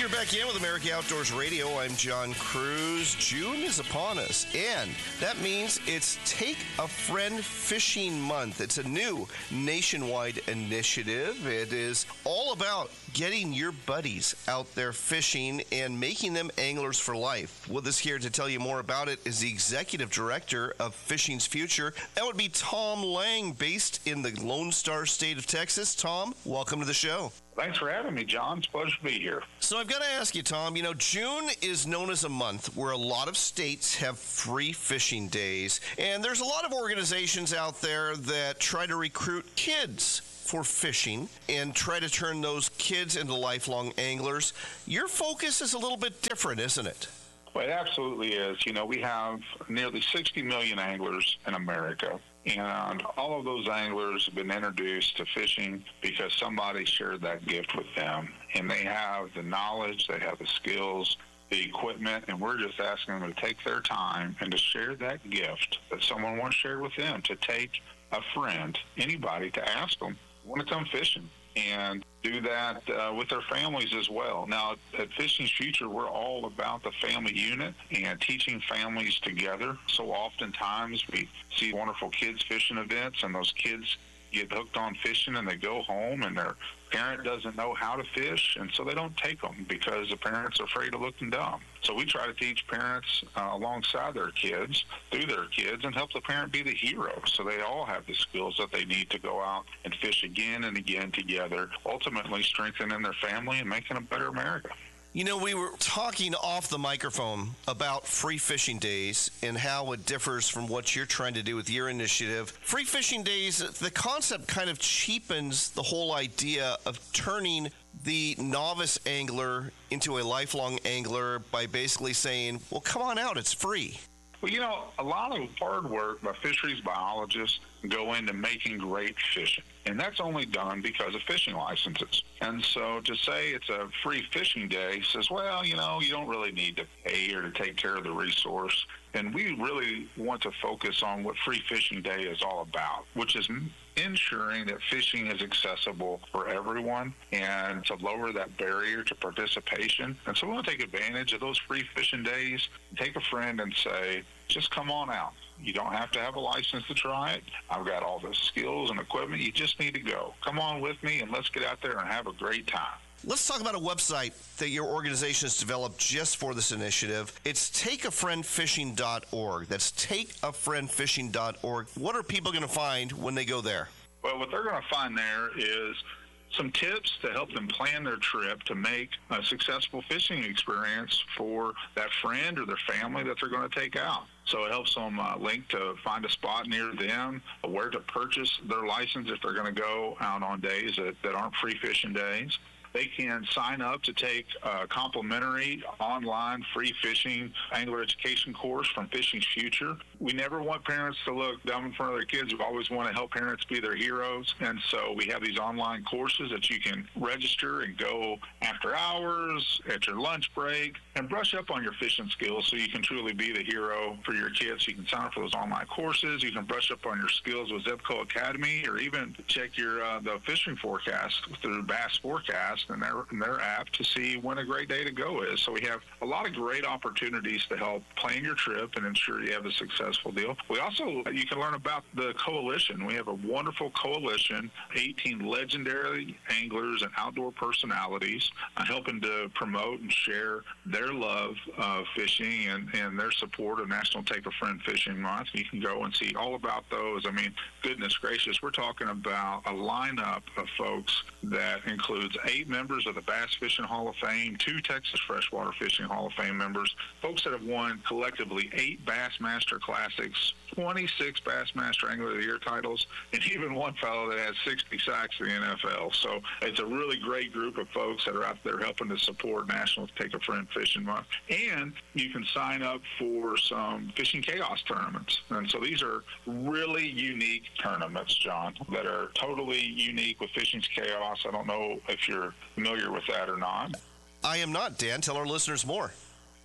We're back in with America Outdoors Radio. I'm John Cruz. June is upon us, and that means it's Take a Friend Fishing Month. It's a new nationwide initiative. It is all about getting your buddies out there fishing and making them anglers for life. With us here to tell you more about it is the Executive Director of Fishing's Future. That would be Tom Lang, based in the Lone Star State of Texas. Tom, welcome to the show. Thanks for having me, John. It's a pleasure to be here. So I've got to ask you, Tom, June is known as a month where a lot of states have free fishing days, and there's a lot of organizations out there that try to recruit kids for fishing and try to turn those kids into lifelong anglers. Your focus is a little bit different, isn't it? Well, it absolutely is. We have nearly 60 million anglers in America. And all of those anglers have been introduced to fishing because somebody shared that gift with them. And they have the knowledge, they have the skills, the equipment, and we're just asking them to take their time and to share that gift that someone once shared with them, to take a friend, anybody, to ask them, want to come fishing, and do that with their families as well. Now, at Fishing's Future, we're all about the family unit and teaching families together. So oftentimes we see wonderful kids fishing events, and those kids get hooked on fishing and they go home and their parent doesn't know how to fish, and so they don't take them because the parents are afraid of looking dumb. So we try to teach parents alongside their kids, through their kids, and help the parent be the hero so they all have the skills that they need to go out and fish again and again together, ultimately strengthening their family and making a better America. We were talking off the microphone about free fishing days and how it differs from what you're trying to do with your initiative. Free fishing days, the concept kind of cheapens the whole idea of turning the novice angler into a lifelong angler by basically saying, well, come on out, it's free. Well, a lot of hard work by fisheries biologists go into making great fishing. And that's only done because of fishing licenses. And so to say it's a free fishing day says, well, you don't really need to pay or to take care of the resource. And we really want to focus on what Free Fishing Day is all about, which is ensuring that fishing is accessible for everyone and to lower that barrier to participation. And so we want to take advantage of those free fishing days, take a friend and say, just come on out. You don't have to have a license to try it. I've got all the skills and equipment. You just need to go. Come on with me and let's get out there and have a great time. Let's talk about a website that your organization has developed just for this initiative. It's takeafriendfishing.org. That's takeafriendfishing.org. What are people going to find when they go there? Well, what they're going to find there is some tips to help them plan their trip to make a successful fishing experience for that friend or their family that they're going to take out. So it helps them link to find a spot near them, where to purchase their license if they're going to go out on days that aren't free fishing days. They can sign up to take a complimentary online free fishing angler education course from Fishing's Future. We never want parents to look dumb in front of their kids. We always want to help parents be their heroes. And so we have these online courses that you can register and go after hours, at your lunch break, and brush up on your fishing skills so you can truly be the hero for your kids. You can sign up for those online courses. You can brush up on your skills with Zebco Academy, or even check your the fishing forecast through Bass Forecast and their app to see when a great day to go is. So we have a lot of great opportunities to help plan your trip and ensure you have a successful deal. We also, you can learn about the coalition. We have a wonderful coalition, 18 legendary anglers and outdoor personalities helping to promote and share their love of fishing and their support of National Take a Friend Fishing Month. You can go and see all about those. I mean, goodness gracious, we're talking about a lineup of folks that includes 8 members of the Bass Fishing Hall of Fame, 2 Texas Freshwater Fishing Hall of Fame members, folks that have won collectively 8 Bassmaster Classics, 26 Bassmaster Angler of the Year titles, and even one fellow that has 60 sacks in the NFL. So it's a really great group of folks that are out there helping to support National Take a Friend Fishing Month. And you can sign up for some Fishing Chaos tournaments. And so these are really unique tournaments, John, that are totally unique with Fishing Chaos. I don't know if you're familiar with that or not. I am not, Dan. Tell our listeners more.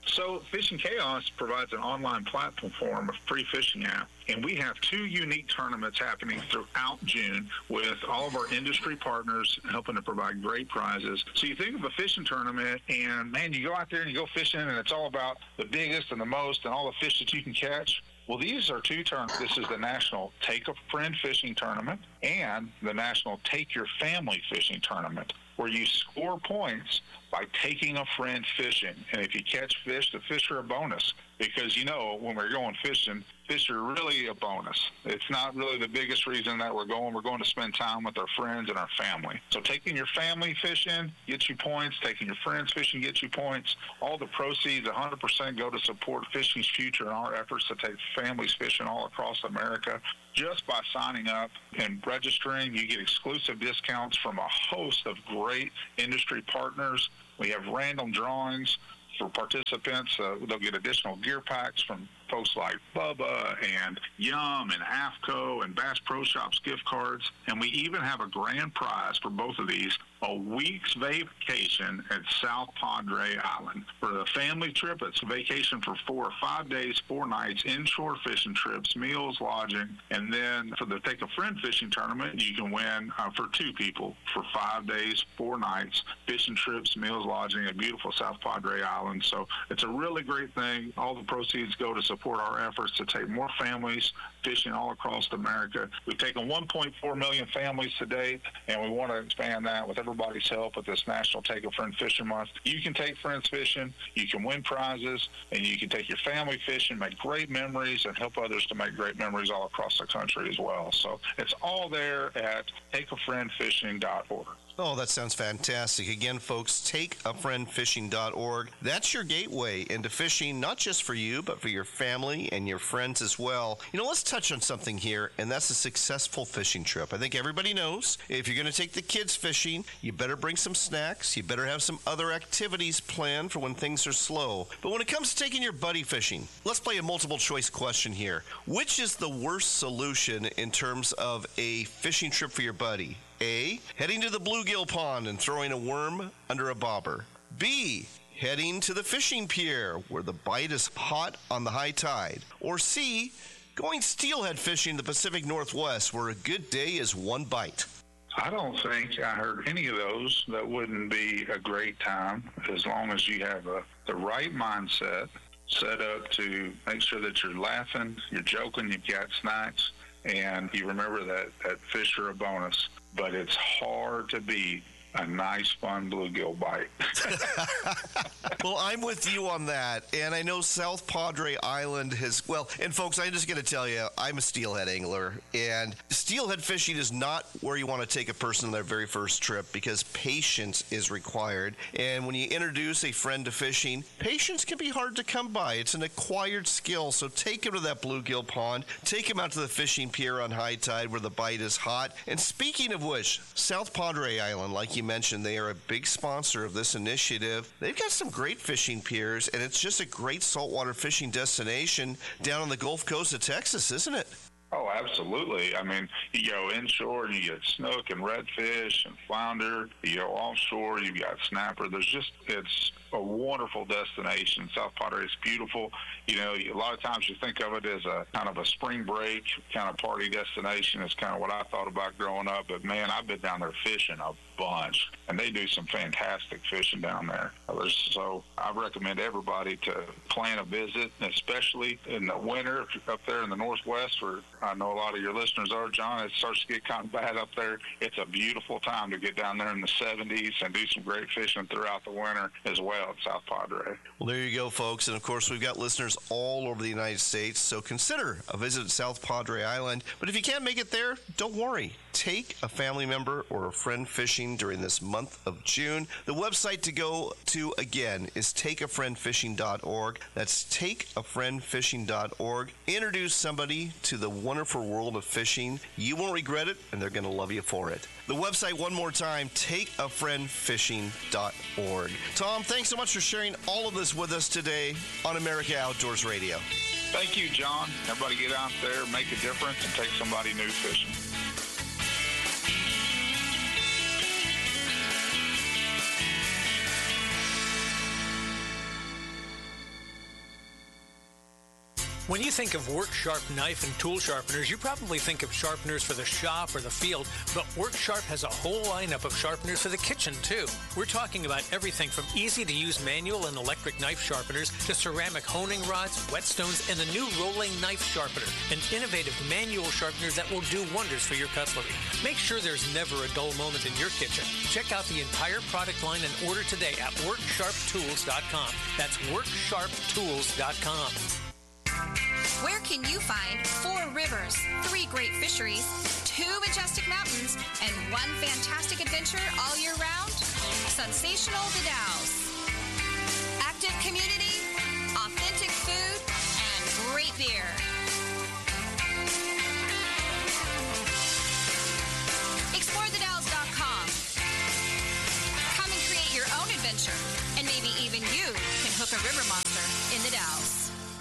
So Fishing Chaos provides an online platform, a free fishing app, and we have 2 unique tournaments happening throughout June with all of our industry partners helping to provide great prizes. So you think of a fishing tournament and, man, you go out there and you go fishing and it's all about the biggest and the most and all the fish that you can catch. Well, these are 2 tournaments. This is the National Take a Friend Fishing Tournament and the National Take Your Family Fishing Tournament, where you score points by taking a friend fishing. And if you catch fish, the fish are a bonus. Because, when we're going fishing, fish are really a bonus. It's not really the biggest reason that we're going. We're going to spend time with our friends and our family. So taking your family fishing gets you points. Taking your friends fishing gets you points. All the proceeds, 100%, go to support fishing's future and our efforts to take families fishing all across America. Just by signing up and registering, you get exclusive discounts from a host of great industry partners. We have random drawings for participants. They'll get additional gear packs from folks like Bubba and Yum and AFCO and Bass Pro Shops gift cards. And we even have a grand prize for both of these, a week's vacation at South Padre Island. For the family trip, it's a vacation for 4 or 5 days, 4 nights, inshore fishing trips, meals, lodging. And then for the Take a Friend fishing tournament, you can win for 2 people for 5 days, 4 nights, fishing trips, meals, lodging at beautiful South Padre Island. So it's a really great thing. All the proceeds go to support our efforts to take more families fishing all across America. We've taken 1.4 million families to date, and we want to expand that with everybody's help with this National Take a Friend Fishing Month. You can take friends fishing, you can win prizes, and you can take your family fishing, make great memories, and help others to make great memories all across the country as well. So it's all there at takeafriendfishing.org. Oh, that sounds fantastic. Again, folks, takeafriendfishing.org. That's your gateway into fishing, not just for you, but for your family and your friends as well. Let's touch on something here, and that's a successful fishing trip. I think everybody knows if you're going to take the kids fishing, you better bring some snacks. You better have some other activities planned for when things are slow. But when it comes to taking your buddy fishing, let's play a multiple choice question here. Which is the worst solution in terms of a fishing trip for your buddy? A, heading to the bluegill pond and throwing a worm under a bobber. B, heading to the fishing pier where the bite is hot on the high tide. Or C, going steelhead fishing in the Pacific Northwest where a good day is 1 bite. I don't think I heard any of those. That wouldn't be a great time as long as you have the right mindset set up to make sure that you're laughing, you're joking, you've got snacks, and you remember that fish are a bonus. But it's hard to beat a nice, fun bluegill bite. Well, I'm with you on that. And I know South Padre Island and folks, I'm just going to tell you, I'm a steelhead angler. And steelhead fishing is not where you want to take a person on their very first trip because patience is required. And when you introduce a friend to fishing, patience can be hard to come by. It's an acquired skill. So take him to that bluegill pond. Take him out to the fishing pier on high tide where the bite is hot. And speaking of which, South Padre Island, like you mentioned, they are a big sponsor of this initiative. They've got some great fishing piers, and it's just a great saltwater fishing destination down on the Gulf Coast of Texas, isn't it? Oh, absolutely. I mean, you go inshore and you get snook and redfish and flounder. You go offshore, you've got snapper. It's a wonderful destination. South Padre is beautiful. A lot of times you think of it as a kind of a spring break kind of party destination. It's kind of what I thought about growing up. But, man, I've been down there fishing a bunch, and they do some fantastic fishing down there. So I recommend everybody to plan a visit, especially in the winter up there in the Northwest where I know a lot of your listeners are, John. It starts to get kind of bad up there. It's a beautiful time to get down there in the 70s and do some great fishing throughout the winter as well at South Padre. Well, there you go, folks. And, of course, we've got listeners all over the United States, so consider a visit at South Padre Island. But if you can't make it there, don't worry. Take a family member or a friend fishing during this month of June. The website to go to, again, is takeafriendfishing.org. That's takeafriendfishing.org. Introduce somebody to the wonderful world of fishing. You won't regret it, and they're going to love you for it. The website, one more time, takeafriendfishing.org. Tom, thanks so much for sharing all of this with us today on America Outdoors Radio. Thank you, John. Everybody get out there, make a difference, and take somebody new fishing. When you think of Work Sharp knife and tool sharpeners, you probably think of sharpeners for the shop or the field, but Work Sharp has a whole lineup of sharpeners for the kitchen, too. We're talking about everything from easy-to-use manual and electric knife sharpeners to ceramic honing rods, whetstones, and the new rolling knife sharpener, and innovative manual sharpeners that will do wonders for your cutlery. Make sure there's never a dull moment in your kitchen. Check out the entire product line and order today at WorkSharpTools.com. That's WorkSharpTools.com. Where can you find 4 rivers, 3 great fisheries, 2 majestic mountains, and 1 fantastic adventure all year round? Sensational The Dalles. Active community, authentic food, and great beer. ExploreTheDalles.com. Come and create your own adventure, and maybe even you can hook a river monster in the Dalles.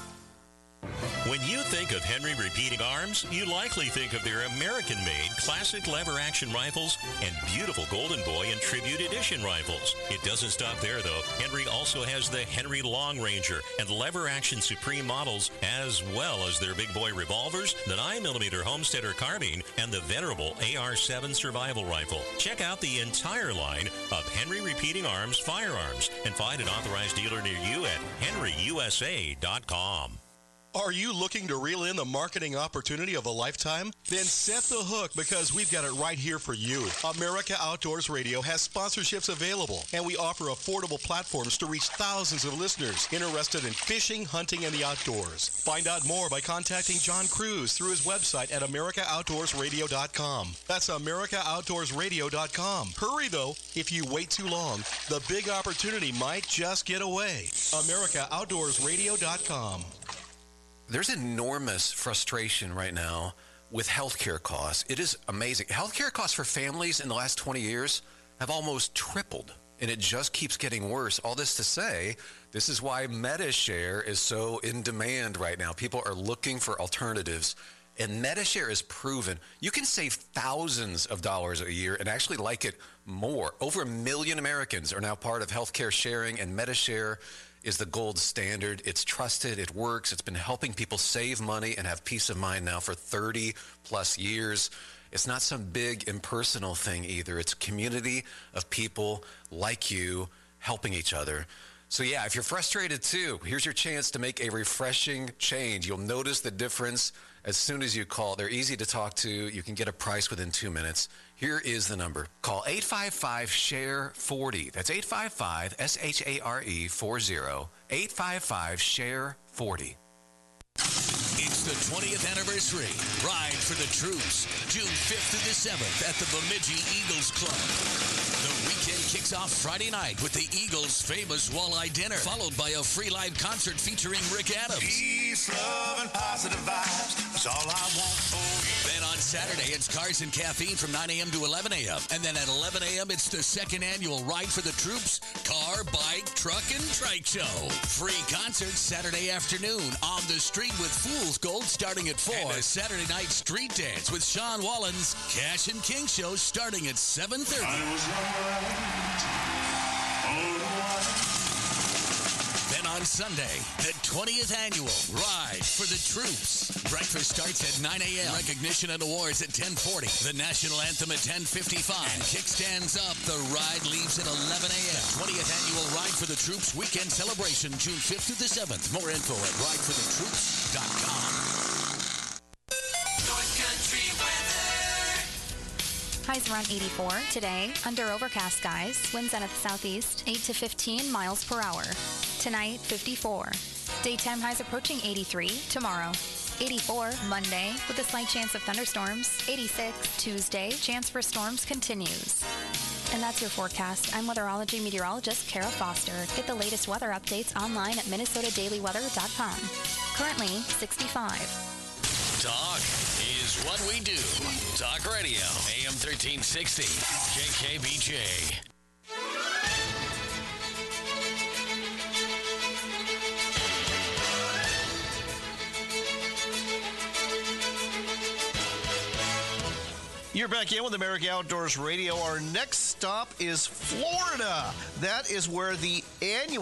When you think of Henry Repeating Arms, you likely think of their American-made classic lever-action rifles and beautiful Golden Boy and Tribute Edition rifles. It doesn't stop there, though. Henry also has the Henry Long Ranger and lever-action Supreme models, as well as their big boy revolvers, the 9mm Homesteader carbine, and the venerable AR-7 survival rifle. Check out the entire line of Henry Repeating Arms firearms and find an authorized dealer near you at henryusa.com. Are you looking to reel in the marketing opportunity of a lifetime? Then set the hook, because we've got it right here for you. America Outdoors Radio has sponsorships available, and we offer affordable platforms to reach thousands of listeners interested in fishing, hunting, and the outdoors. Find out more by contacting John Cruz through his website at AmericaOutdoorsRadio.com. That's AmericaOutdoorsRadio.com. Hurry, though. If you wait too long, the big opportunity might just get away. AmericaOutdoorsRadio.com. There's enormous frustration right now with healthcare costs. It is amazing. Healthcare costs for families in the last 20 years have almost tripled, and it just keeps getting worse. All this to say, this is why MediShare is so in demand right now. People are looking for alternatives, and MediShare is proven. You can save thousands of dollars a year and actually like it more. Over 1 million Americans are now part of healthcare sharing, and MediShare is the gold standard. It's trusted, it works, it's been helping people save money and have peace of mind now for 30 plus years. It's not some big impersonal thing either. It's a community of people like you helping each other. So yeah, if you're frustrated too, here's your chance to make a refreshing change. You'll notice the difference as soon as you call. They're easy to talk to. You can get a price within 2 minutes. Here is the number. Call 855-SHARE-40. That's 855-SHARE-40. 855-SHARE-40. It's the 20th anniversary. Ride for the Troops, June 5th through the 7th at the Bemidji Eagles Club. The weekend kicks off Friday night with the Eagles' famous walleye dinner, followed by a free live concert featuring Rick Adams. Peace, love, and positive vibes. That's all I want for you. Then on Saturday, it's Cars and Caffeine from 9 a.m. to 11 a.m. And then at 11 a.m., it's the second annual Ride for the Troops car, bike, truck, and trike show. Free concerts Saturday afternoon on the street with Fool's Gold starting at 4. And a Saturday night street dance with Sean Wallen's Cash and King show starting at 7:30. Then on Sunday, the 20th annual Ride for the Troops. Breakfast starts at 9 a.m. Recognition and awards at 10:40. The national anthem at 10:55. And kickstands up. The ride leaves at 11 a.m. 20th annual Ride for the Troops weekend celebration, June 5th through the 7th. More info at rideforthetroops.com. Highs around 84 today, under overcast skies, winds out of the southeast, 8 to 15 miles per hour. Tonight, 54. Daytime highs approaching 83 tomorrow. 84 Monday with a slight chance of thunderstorms. 86 Tuesday, chance for storms continues. And that's your forecast. I'm weatherology meteorologist Kara Foster. Get the latest weather updates online at minnesotadailyweather.com. Currently 65. Talk is what we do. Talk Radio, AM 1360, KKBJ. You're back in with America Outdoors Radio. Our next stop is Florida. That is where the annual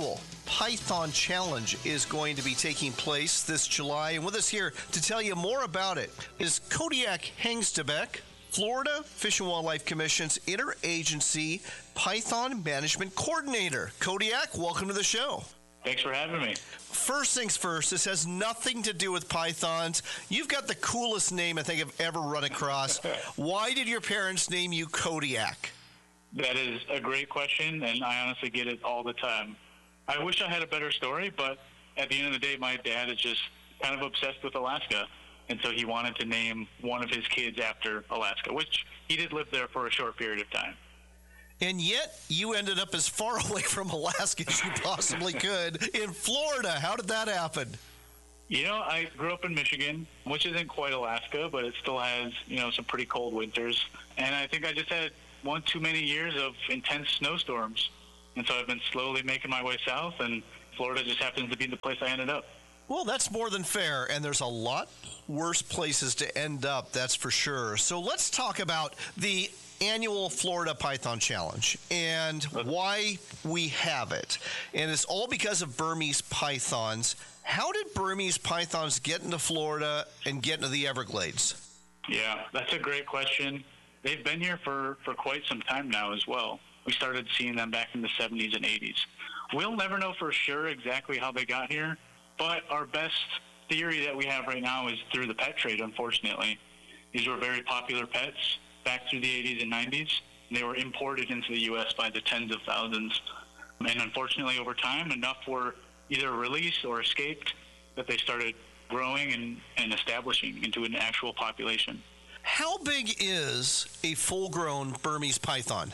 Python Challenge is going to be taking place this July. And with us here to tell you more about it is Kodiak Hengstebek, Florida Fish and Wildlife Commission's Interagency Python Management Coordinator. Kodiak, welcome to the show. Thanks for having me. First things first, this has nothing to do with pythons. You've got the coolest name I think I've ever run across. Why did your parents name you Kodiak? That is a great question, and I honestly get it all the time. I wish I had a better story, but at the end of the day, my dad is just kind of obsessed with Alaska, and so he wanted to name one of his kids after Alaska, which he did live there for a short period of time. And yet, you ended up as far away from Alaska as you possibly could in Florida. How did that happen? You know, I grew up in Michigan, which isn't quite Alaska, but it still has, some pretty cold winters. And I think I just had one too many years of intense snowstorms. And so I've been slowly making my way south, and Florida just happens to be the place I ended up. Well, that's more than fair, and there's a lot worse places to end up, that's for sure. So let's talk about the annual Florida Python Challenge and why we have it. And it's all because of Burmese pythons. How did Burmese pythons get into Florida and get into the Everglades? Yeah, that's a great question. They've been here for quite some time now as well. We started seeing them back in the 70s and 80s. We'll never know for sure exactly how they got here, but our best theory that we have right now is through the pet trade, unfortunately. These were very popular pets back through the 80s and 90s. They were imported into the U.S. by the tens of thousands. And unfortunately, over time, enough were either released or escaped that they started growing and establishing into an actual population. How big is a full-grown Burmese python?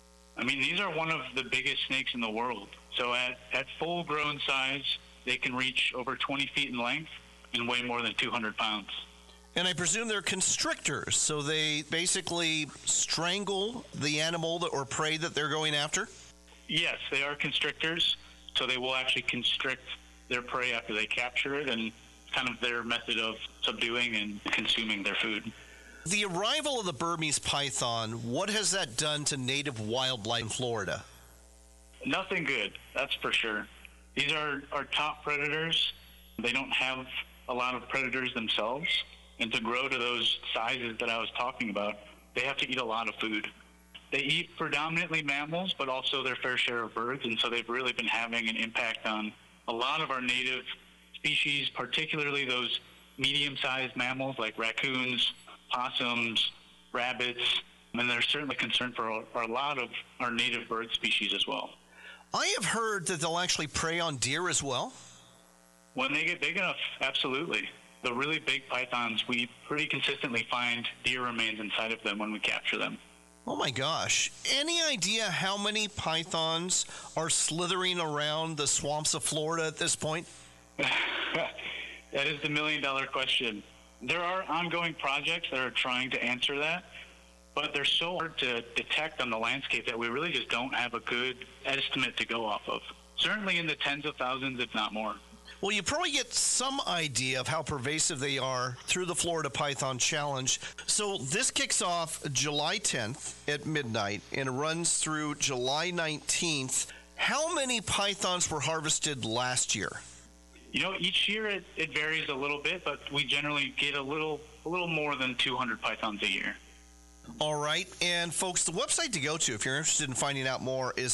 I mean, these are one of the biggest snakes in the world. So at full-grown size, they can reach over 20 feet in length and weigh more than 200 pounds. And I presume they're constrictors, so they basically strangle the animal or prey that they're going after? Yes, they are constrictors, so they will actually constrict their prey after they capture it, and kind of their method of subduing and consuming their food. The arrival of the Burmese python, what has that done to native wildlife in Florida? Nothing good, that's for sure. These are our top predators. They don't have a lot of predators themselves. And to grow to those sizes that I was talking about, they have to eat a lot of food. They eat predominantly mammals, but also their fair share of birds, and so they've really been having an impact on a lot of our native species, particularly those medium-sized mammals like raccoons, possums, rabbits, and they're certainly concerned for a lot of our native bird species as well. I have heard that they'll actually prey on deer as well. When they get big enough, absolutely. The really big pythons, we pretty consistently find deer remains inside of them when we capture them. Oh my gosh. Any idea how many pythons are slithering around the swamps of Florida at this point? That is the million-dollar question. There are ongoing projects that are trying to answer that, but they're so hard to detect on the landscape that we really just don't have a good estimate to go off of. Certainly in the tens of thousands, if not more. Well, you probably get some idea of how pervasive they are through the Florida Python Challenge. So this kicks off July 10th at midnight and runs through July 19th. How many pythons were harvested last year? Each year it varies a little bit, but we generally get a little more than 200 pythons a year. All right. And folks, the website to go to if you're interested in finding out more is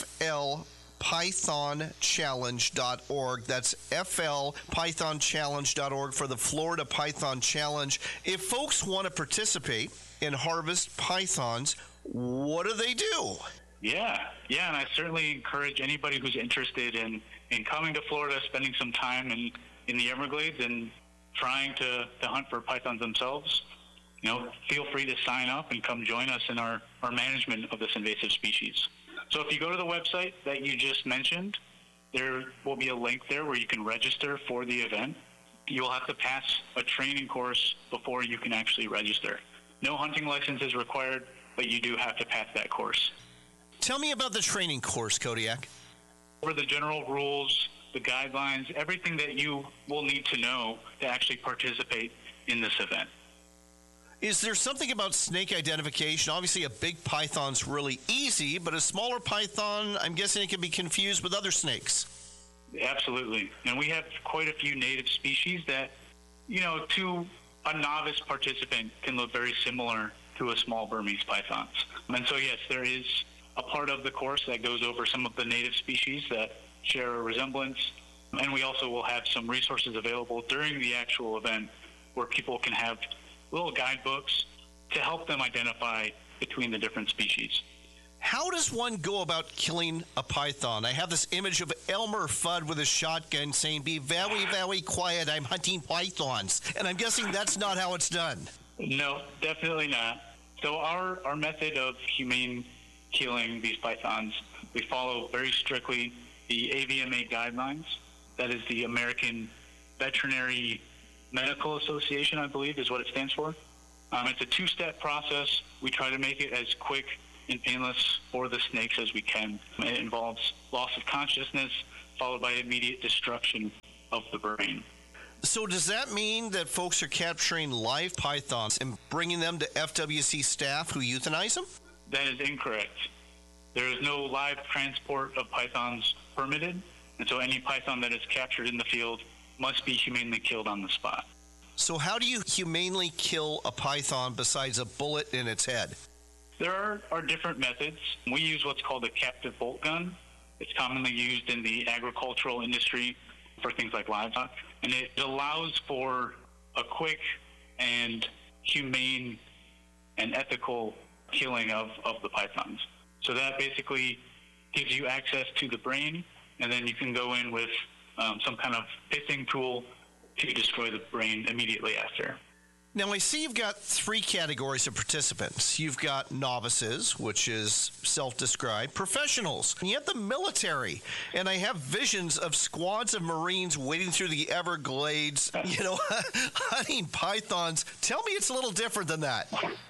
flpythonchallenge.org. That's flpythonchallenge.org for the Florida Python Challenge. If folks want to participate and harvest pythons, what do they do? Yeah, and I certainly encourage anybody who's interested in coming to Florida, spending some time in the Everglades and trying to hunt for pythons themselves. Feel free to sign up and come join us in our management of this invasive species. So if you go to the website that you just mentioned, there will be a link there where you can register for the event. You'll have to pass a training course before you can actually register. No hunting license is required, but you do have to pass that course. Tell me about the training course, Kodiak. For the general rules, the guidelines, everything that you will need to know to actually participate in this event. Is there something about snake identification? Obviously, a big python's really easy, but a smaller python, I'm guessing it can be confused with other snakes. Absolutely. And we have quite a few native species that, to a novice participant can look very similar to a small Burmese pythons. And so, yes, there is a part of the course that goes over some of the native species that share a resemblance. And we also will have some resources available during the actual event where people can have little guidebooks to help them identify between the different species. How does one go about killing a python? I have this image of Elmer Fudd with a shotgun saying, "Be very, very quiet, I'm hunting pythons." And I'm guessing that's not how it's done. No, definitely not. So our method of humane killing these pythons, we follow very strictly the AVMA guidelines. That is the American Veterinary Medical Association, I believe, is what it stands for. It's a two-step process. We try to make it as quick and painless for the snakes as we can. It involves loss of consciousness followed by immediate destruction of the brain. So does that mean that folks are capturing live pythons and bringing them to FWC staff who euthanize them? That is incorrect. There is no live transport of pythons permitted, and so any python that is captured in the field must be humanely killed on the spot. So how do you humanely kill a python besides a bullet in its head? There are different methods. We use what's called a captive bolt gun. It's commonly used in the agricultural industry for things like livestock, and it allows for a quick and humane and ethical killing of the pythons. So that basically gives you access to the brain, and then you can go in with some kind of pithing tool to destroy the brain immediately after. Now, I see you've got three categories of participants. You've got novices, which is self-described, professionals, and you have the military. And I have visions of squads of Marines wading through the Everglades, hunting pythons. Tell me it's a little different than that.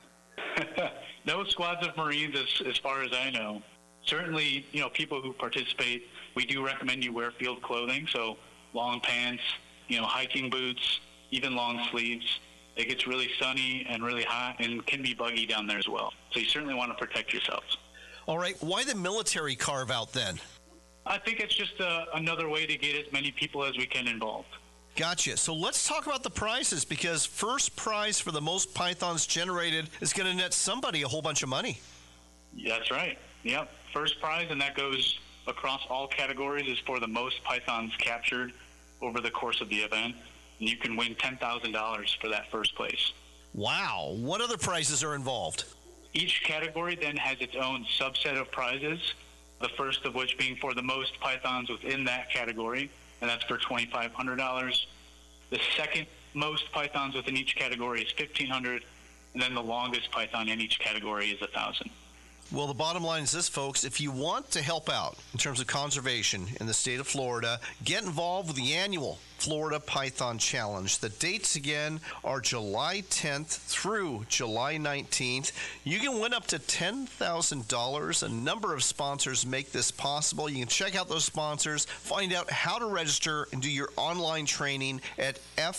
No squads of Marines, as far as I know. Certainly, people who participate, we do recommend you wear field clothing, so long pants, hiking boots, even long sleeves. It gets really sunny and really hot and can be buggy down there as well. So you certainly want to protect yourselves. All right. Why the military carve out then? I think it's just another way to get as many people as we can involved. Gotcha. So let's talk about the prizes, because first prize for the most pythons generated is going to net somebody a whole bunch of money. That's right. Yep. First prize, and that goes across all categories, is for the most pythons captured over the course of the event. And you can win $10,000 for that first place. Wow. What other prizes are involved? Each category then has its own subset of prizes, the first of which being for the most pythons within that category, and that's for $2,500. The second most pythons within each category is $1,500, and then the longest python in each category is $1,000. Well, the bottom line is this, folks. If you want to help out in terms of conservation in the state of Florida, get involved with the annual Florida Python Challenge. The dates again are July 10th through July 19th. You can win up to $10,000. A number of sponsors make this possible. You can check out those sponsors, find out how to register, and do your online training at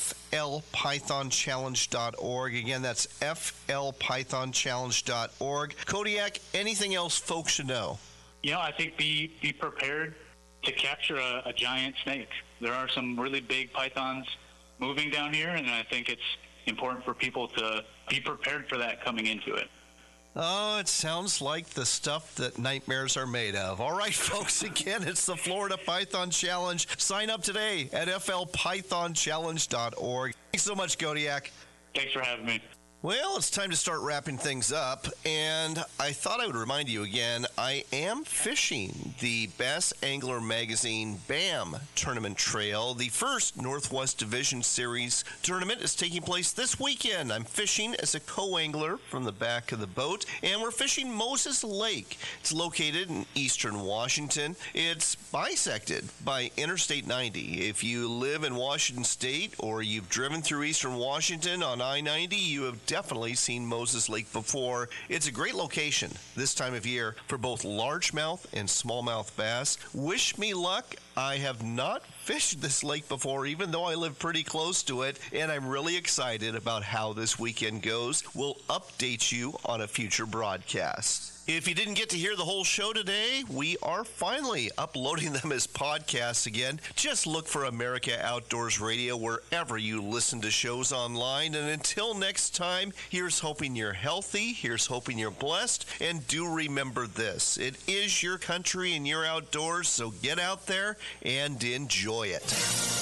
flpythonchallenge.org. Again, that's flpythonchallenge.org. Kodiak, anything else folks should know? I think be prepared to capture a giant snake. There are some really big pythons moving down here, and I think it's important for people to be prepared for that coming into it. Oh, it sounds like the stuff that nightmares are made of. All right, folks, again, it's the Florida Python Challenge. Sign up today at flpythonchallenge.org. Thanks so much, Kodiak. Thanks for having me. Well, it's time to start wrapping things up, and I thought I would remind you again, I am fishing the Bass Angler Magazine BAM Tournament Trail. The first Northwest Division Series tournament is taking place this weekend. I'm fishing as a co-angler from the back of the boat, and we're fishing Moses Lake. It's located in eastern Washington. It's bisected by Interstate 90. If you live in Washington State or you've driven through eastern Washington on I-90, you have definitely seen Moses Lake before. It's a great location this time of year for both largemouth and smallmouth bass. Wish me luck. I have not fished this lake before, even though I live pretty close to it, and I'm really excited about how this weekend goes. We'll update you on a future broadcast. If you didn't get to hear the whole show today, we are finally uploading them as podcasts again. Just look for America Outdoors Radio wherever you listen to shows online. And until next time, here's hoping you're healthy, here's hoping you're blessed, and do remember this. It is your country and your outdoors, so get out there and enjoy it.